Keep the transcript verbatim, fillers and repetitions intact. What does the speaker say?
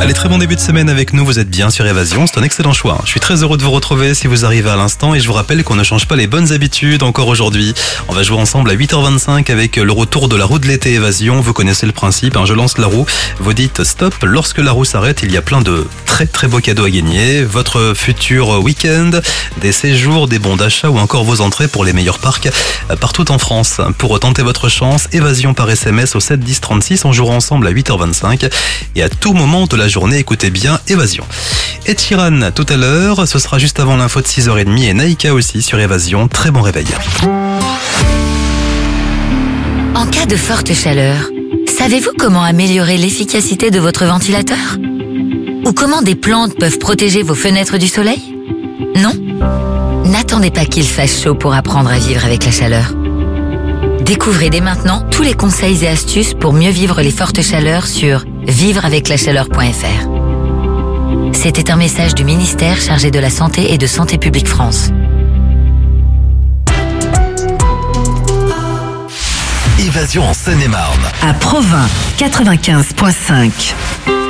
Allez, très bon début de semaine avec nous, vous êtes bien sur Évasion, c'est un excellent choix. Je suis très heureux de vous retrouver si vous arrivez à l'instant et je vous rappelle qu'on ne change pas les bonnes habitudes encore aujourd'hui. On va jouer ensemble à huit heures vingt-cinq avec le retour de la roue de l'été Évasion. Vous connaissez le principe, hein, je lance la roue, vous dites stop, lorsque la roue s'arrête, il y a plein de très très beaux cadeaux à gagner. Votre futur week-end, des séjours, des bons d'achat ou encore vos entrées pour les meilleurs parcs partout en France. Pour tenter votre chance, Évasion par S M S au sept dix trente-six, on jouera ensemble à huit heures vingt-cinq et à tout moment de la journée, écoutez bien Évasion. Et Chiran tout à l'heure, ce sera juste avant l'info de six heures trente et Naïka aussi sur Évasion. Très bon réveil. En cas de forte chaleur, savez-vous comment améliorer l'efficacité de votre ventilateur ? Ou comment des plantes peuvent protéger vos fenêtres du soleil ? Non ? N'attendez pas qu'il fasse chaud pour apprendre à vivre avec la chaleur. Découvrez dès maintenant tous les conseils et astuces pour mieux vivre les fortes chaleurs sur vivre avec la chaleur point f r. C'était un message du ministère chargé de la Santé et de Santé publique France. Évasion en Seine-et-Marne. À Provins, quatre-vingt-quinze virgule cinq.